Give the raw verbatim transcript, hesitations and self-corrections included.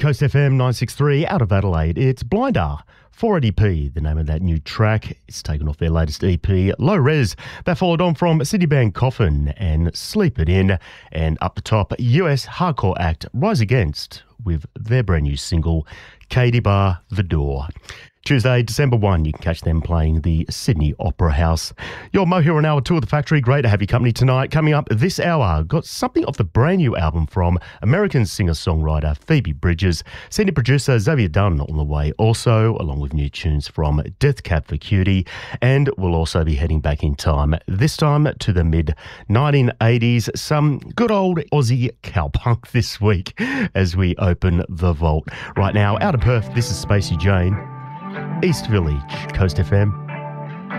Coast F M nine sixty-three out of Adelaide. It's Blinder, four eighty p, the name of that new track. It's taken off their latest E P, Low Res. That followed on from City Band Coffin and Sleep It In. And up the top, U S hardcore act Rise Against with their brand new single, Katie Bar The Door. Tuesday, December first, you can catch them playing the Sydney Opera House. Your Mo here on hour two of The Factory. Great to have you company tonight. Coming up this hour, got something off the brand new album from American singer-songwriter Phoebe Bridgers. Senior producer Xavier Dunn on the way also, along with new tunes from Death Cab for Cutie. And we'll also be heading back in time, this time to the mid nineteen eighties. Some good old Aussie cowpunk this week as we open the vault. Right now, out of Perth, this is Spacey Jane. East Village, Coast F M.